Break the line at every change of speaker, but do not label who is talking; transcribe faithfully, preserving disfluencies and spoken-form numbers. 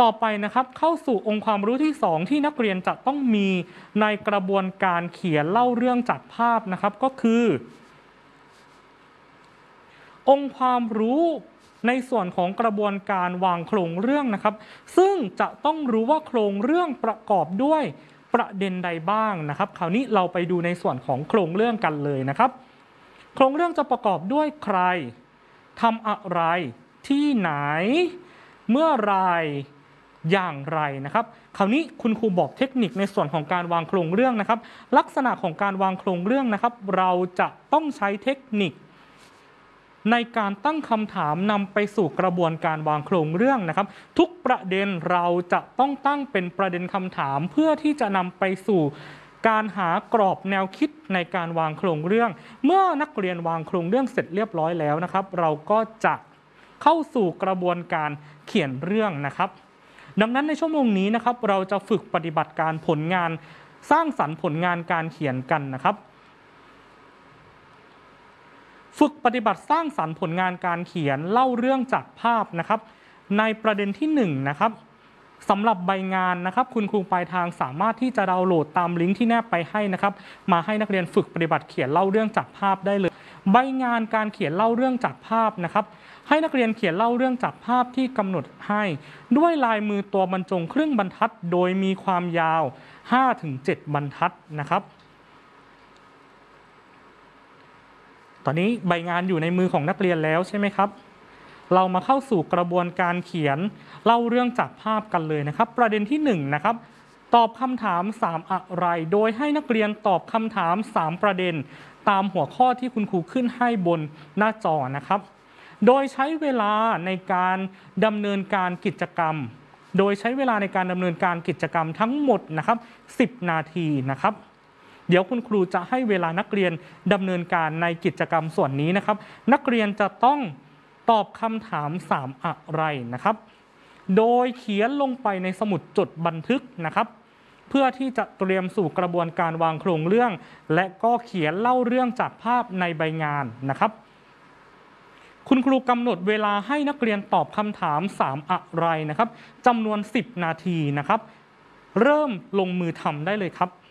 ต่อไปนะครับเข้าสู่องค์ความรู้ที่สองที่นักเรียนจะต้องมีในกระบวนการเขียนเล่าเรื่องจากภาพนะครับก็คือองค์ความรู้ในส่วนของกระบวนการวางโครงเรื่องนะครับซึ่งจะต้องรู้ว่าโครงเรื่องประกอบด้วยประเด็นใดบ้างนะครับคราวนี้เราไปดูในส่วนของโครงเรื่องกันเลยนะครับโครงเรื่องจะประกอบด้วยใครทำอะไรที่ไหนเมื่อไรอย่างไรนะครับคราวนี้คุณครูบอกเทคนิคในส่วนของการวางโครงเรื่องนะครับลักษณะของการวางโครงเรื่องนะครับเราจะต้องใช้เทคนิคในการตั้งคำถามนำไปสู่กระบวนการวางโครงเรื่องนะครับทุกประเด็นเราจะต้องตั้งเป็นประเด็นคำถามเพื่อที่จะนำไปสู่การหากรอบแนวคิดในการวางโครงเรื่องเมื่อนักเรียนวางโครงเรื่องเสร็จเรียบร้อยแล้วนะครับเราก็จะเข้าสู่กระบวนการเขียนเรื่องนะครับดังนั้นในชั่วโมงนี้นะครับเราจะฝึกปฏิบัติการผลงานสร้างสรรค์ผลงานการเขียนกันนะครับฝึกปฏิบัติสร้างสรรค์ผลงานการเขียนเล่าเรื่องจากภาพนะครับในประเด็นที่หนึ่งนะครับสำหรับใบงานนะครับคุณครูปลายทางสามารถที่จะดาวน์โหลดตามลิงก์ที่แนบไปให้นะครับมาให้นักเรียนฝึกปฏิบัติเขียนเล่าเรื่องจากภาพได้เลยใบงานการเขียนเล่าเรื่องจากภาพนะครับให้นักเรียนเขียนเล่าเรื่องจากภาพที่กำหนดให้ด้วยลายมือตัวบรรจงครึ่งบรรทัดโดยมีความยาว ห้าถึงเจ็ด บรรทัดนะครับตอนนี้ใบงานอยู่ในมือของนักเรียนแล้วใช่ไหมครับเรามาเข้าสู่กระบวนการเขียนเล่าเรื่องจากภาพกันเลยนะครับประเด็นที่หนึ่งนะครับตอบคำถามสามอะไรโดยให้นักเรียนตอบคำถามสามประเด็นตามหัวข้อที่คุณครูขึ้นให้บนหน้าจอนะครับโดยใช้เวลาในการดำเนินการกิจกรรมโดยใช้เวลาในการดำเนินการกิจกรรมทั้งหมดนะครับสิบนาทีนะครับเดี๋ยวคุณครูจะให้เวลานักเรียนดำเนินการในกิจกรรมส่วนนี้นะครับนักเรียนจะต้องตอบคำถามสามอะไรนะครับโดยเขียนลงไปในสมุดจดบันทึกนะครับเพื่อที่จะเตรียมสู่กระบวนการวางโครงเรื่องและก็เขียนเล่าเรื่องจากภาพในใบงานนะครับคุณครูกำหนดเวลาให้นักเรียนตอบคำถามสามอะไรนะครับจำนวนสิบนาทีนะครับเริ่มลงมือทำได้เลยครับ